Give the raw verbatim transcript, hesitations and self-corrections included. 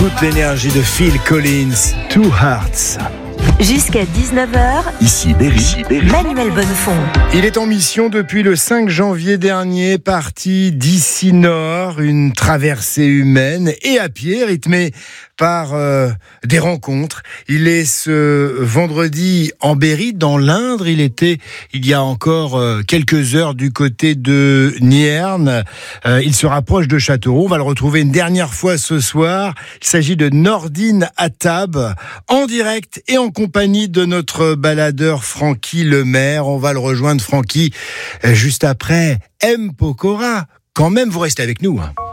toute l'énergie de Phil Collins, Two Hearts. Jusqu'à dix-neuf heures, Ici Berry, Manuel Bonnefond. Il est en mission depuis le cinq janvier dernier, parti d'ici Nord, une traversée humaine et à pied, rythmée par euh, des rencontres. Il est ce vendredi en Berry, dans l'Indre. Il était il y a encore euh, quelques heures du côté de Nierne. Euh, il se rapproche de Châteauroux. On va le retrouver une dernière fois ce soir. Il s'agit de Nordine Attab, en direct et en compagnie de notre baladeur Francky Lemaire. On va le rejoindre, Francky, juste après M. Pokora. Quand même, vous restez avec nous. Hein.